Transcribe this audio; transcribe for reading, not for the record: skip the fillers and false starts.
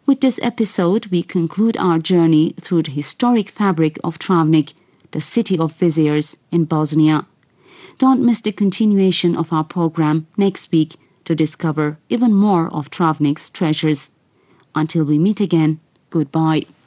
With this episode, we conclude our journey through the historic fabric of Travnik, the city of viziers in Bosnia. Don't miss the continuation of our program next week to discover even more of Travnik's treasures. Until we meet again, goodbye.